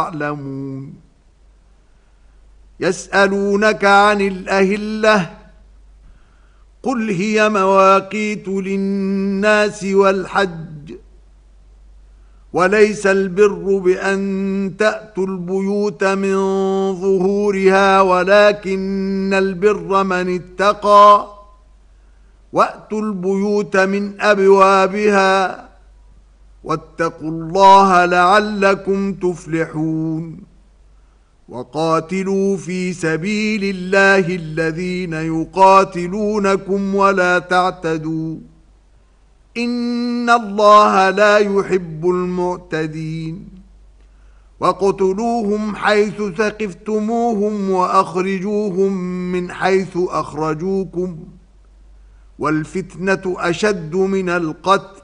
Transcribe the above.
يعلمون. يسألونك عن الأهلة قل هي مواقيت للناس والحج وليس البر بأن تأتوا البيوت من ظهورها ولكن البر من اتقى وأتوا البيوت من أبوابها واتقوا الله لعلكم تفلحون. وقاتلوا في سبيل الله الذين يقاتلونكم ولا تعتدوا إن الله لا يحب المعتدين. وقتلوهم حيث ثقفتموهم وأخرجوهم من حيث أخرجوكم والفتنة أشد من القتل